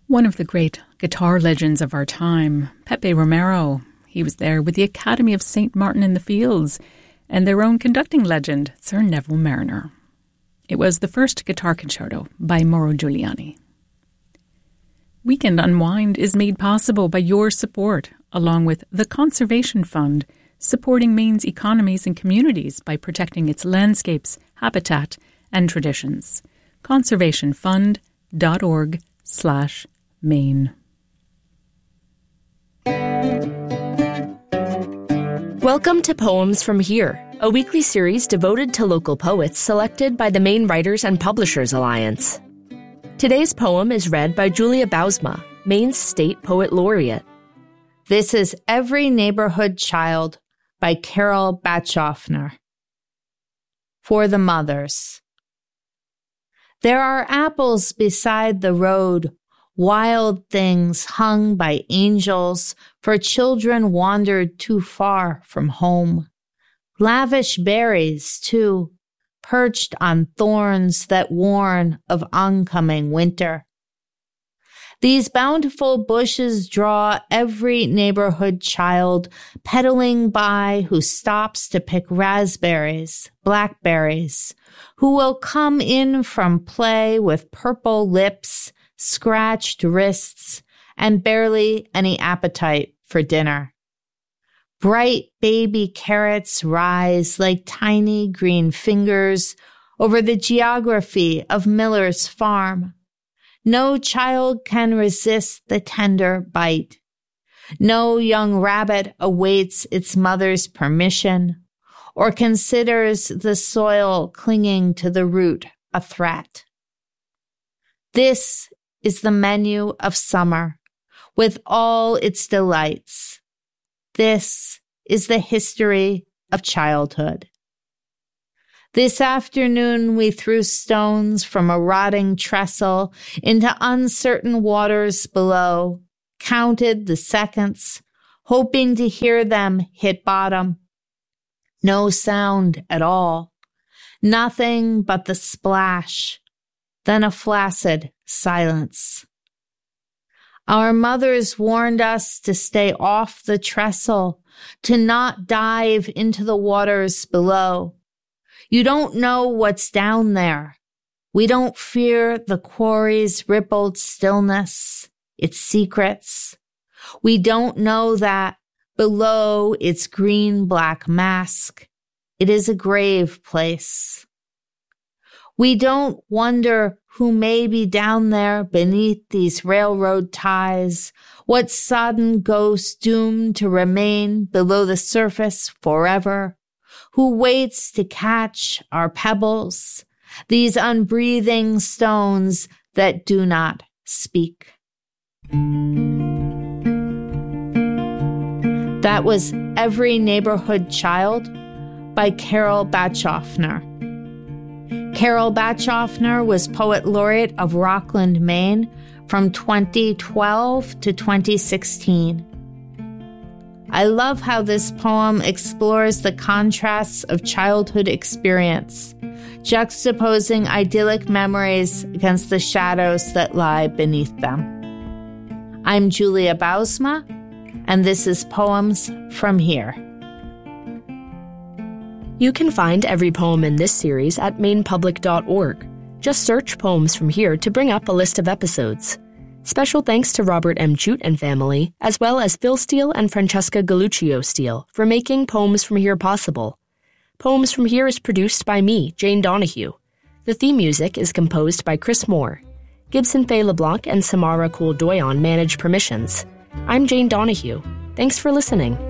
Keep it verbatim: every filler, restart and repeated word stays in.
One of the great guitar legends of our time, Pepe Romero. He was there with the Academy of Saint Martin in the Fields and their own conducting legend, Sir Neville Marriner. It was the first guitar concerto by Mauro Giuliani. Weekend Unwind is made possible by your support, along with the Conservation Fund, supporting Maine's economies and communities by protecting its landscapes, habitat, and traditions. conservationfund.org slash Maine. Welcome to Poems from Here, a weekly series devoted to local poets selected by the Maine Writers and Publishers Alliance. Today's poem is read by Julia Bousma, Maine's State Poet Laureate. This is Every Neighborhood Child by Carol Bachoffner. For the Mothers. There are apples beside the road, wild things hung by angels for children wandered too far from home. Lavish berries, too, perched on thorns that warn of oncoming winter. These bountiful bushes draw every neighborhood child pedaling by who stops to pick raspberries, blackberries, who will come in from play with purple lips, scratched wrists, and barely any appetite for dinner. Bright baby carrots rise like tiny green fingers over the geography of Miller's farm. No child can resist the tender bite. No young rabbit awaits its mother's permission or considers the soil clinging to the root a threat. This is the menu of summer with all its delights. This is the history of childhood. This afternoon we threw stones from a rotting trestle into uncertain waters below, counted the seconds, hoping to hear them hit bottom. No sound at all, nothing but the splash, then a flaccid silence. Our mothers warned us to stay off the trestle, to not dive into the waters below. You don't know what's down there. We don't fear the quarry's rippled stillness, its secrets. We don't know that below its green-black mask, it is a grave place. We don't wonder who may be down there beneath these railroad ties, what sodden ghost doomed to remain below the surface forever, who waits to catch our pebbles, these unbreathing stones that do not speak. That was Every Neighborhood Child by Carol Bachoffner. Carol Bachoffner was Poet Laureate of Rockland, Maine from twenty twelve to twenty sixteen. I love how this poem explores the contrasts of childhood experience, juxtaposing idyllic memories against the shadows that lie beneath them. I'm Julia Bousma, and this is Poems from Here. You can find every poem in this series at maine public dot org. Just search Poems from Here to bring up a list of episodes. Special thanks to Robert M. Chute and family, as well as Phil Steele and Francesca Galluccio Steele for making Poems from Here possible. Poems from Here is produced by me, Jane Donahue. The theme music is composed by Chris Moore. Gibson Faye LeBlanc and Samara Cool-Doyon manage permissions. I'm Jane Donahue. Thanks for listening.